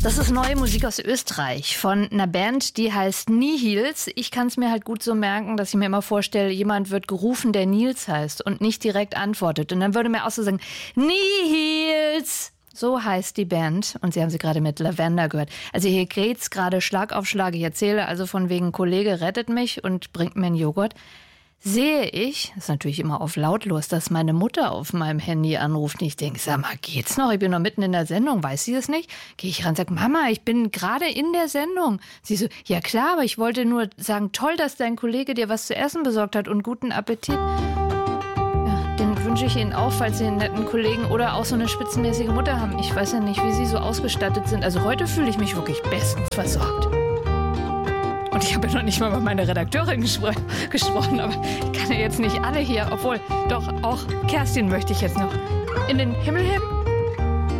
Das ist neue Musik aus Österreich von einer Band, die heißt Nihils. Ich kann es mir halt gut so merken, dass ich mir immer vorstelle, jemand wird gerufen, der Nils heißt und nicht direkt antwortet. Und dann würde mir auch so sagen, Nihils! So heißt die Band. Und Sie haben sie gerade mit Lavender gehört. Also hier geht's gerade Schlag auf Schlag. Ich erzähle also von wegen, Kollege rettet mich und bringt mir einen Joghurt. Sehe ich, das ist natürlich immer auf lautlos, dass meine Mutter auf meinem Handy anruft. Und ich denke, sag mal, geht's noch? Ich bin noch mitten in der Sendung, weiß sie das nicht? Gehe ich ran und sage, Mama, ich bin gerade in der Sendung. Sie so, ja klar, aber ich wollte nur sagen, toll, dass dein Kollege dir was zu essen besorgt hat und guten Appetit. Ja, den wünsche ich Ihnen auch, falls Sie einen netten Kollegen oder auch so eine spitzenmäßige Mutter haben. Ich weiß ja nicht, wie Sie so ausgestattet sind. Also heute fühle ich mich wirklich bestens versorgt. Und ich habe ja noch nicht mal mit meiner Redakteurin gesprochen, aber ich kann ja jetzt nicht alle hier, obwohl, doch, auch Kerstin möchte ich jetzt noch in den Himmel heben.